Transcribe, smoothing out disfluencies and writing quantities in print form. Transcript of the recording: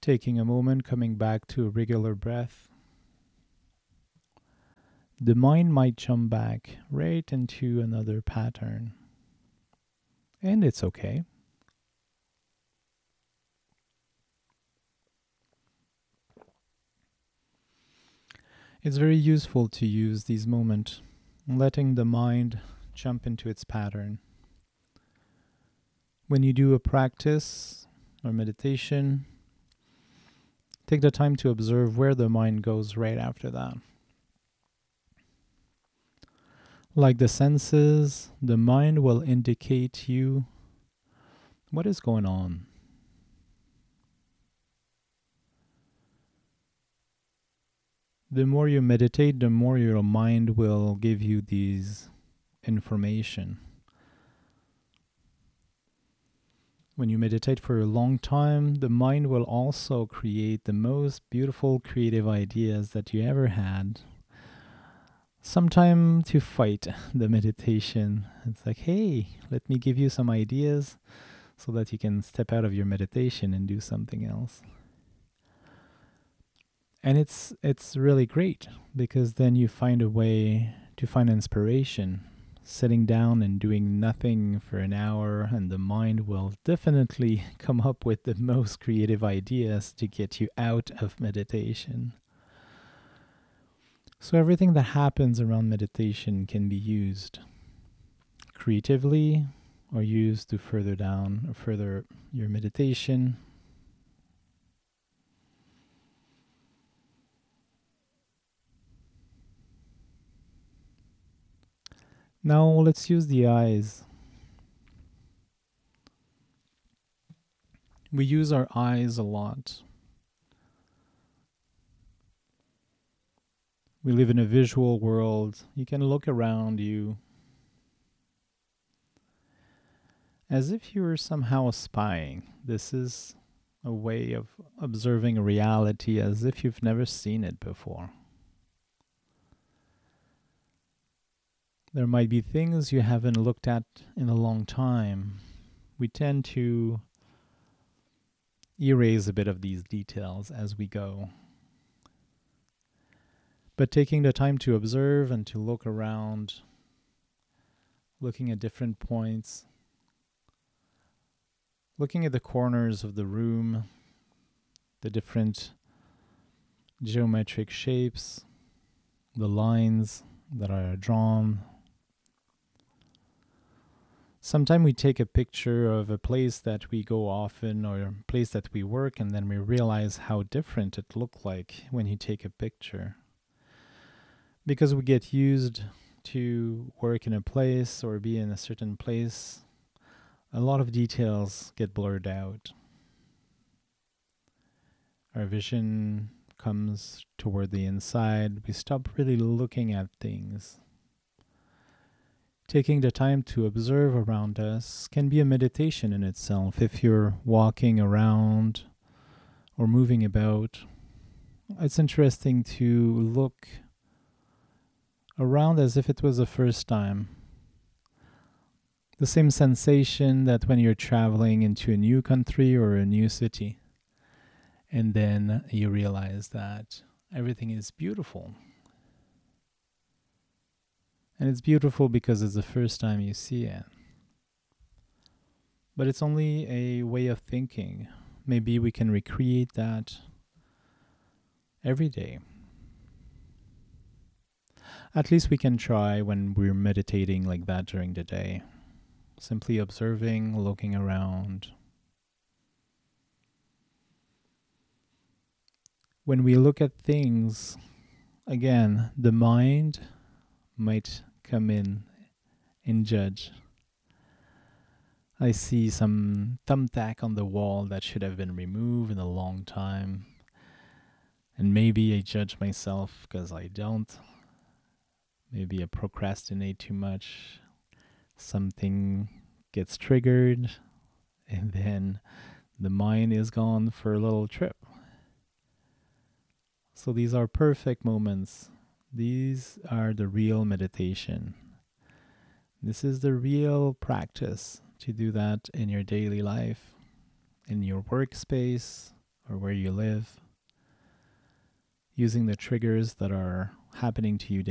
Taking a moment, coming back to a regular breath, the mind might jump back right into another pattern. And it's okay. It's very useful to use these moments, letting the mind jump into its pattern. When you do a practice or meditation, take the time to observe where the mind goes right after that. Like the senses, the mind will indicate you what is going on. The more you meditate, the more your mind will give you these information. When you meditate for a long time, the mind will also create the most beautiful creative ideas that you ever had. Sometime to fight the meditation. It's like, hey, let me give you some ideas so that you can step out of your meditation and do something else. And it's really great because then you find a way to find inspiration. Sitting down and doing nothing for an hour, and the mind will definitely come up with the most creative ideas to get you out of meditation. So everything that happens around meditation can be used creatively or used to further your meditation. Now let's use the eyes. We use our eyes a lot. We live in a visual world. You can look around you as if you were somehow spying. This is a way of observing reality as if you've never seen it before. There might be things you haven't looked at in a long time. We tend to erase a bit of these details as we go. But taking the time to observe and to look around, looking at different points, looking at the corners of the room, the different geometric shapes, the lines that are drawn. Sometimes we take a picture of a place that we go often or a place that we work, and then we realize how different it looked like when you take a picture. Because we get used to work in a place or be in a certain place, a lot of details get blurred out. Our vision comes toward the inside. We stop really looking at things. Taking the time to observe around us can be a meditation in itself. If you're walking around or moving about, it's interesting to look around as if it was the first time. The same sensation that when you're traveling into a new country or a new city, and then you realize that everything is beautiful. And it's beautiful because it's the first time you see it. But it's only a way of thinking. Maybe we can recreate that every day. At least we can try when we're meditating like that during the day. Simply observing, looking around. When we look at things, again, the mind might come in and judge. I see some thumbtack on the wall that should have been removed in a long time. And maybe I judge myself because I don't. Maybe I procrastinate too much. Something gets triggered, and then the mind is gone for a little trip. So these are perfect moments. These are the real meditation. This is the real practice to do that in your daily life, in your workspace, or where you live, using the triggers that are happening to you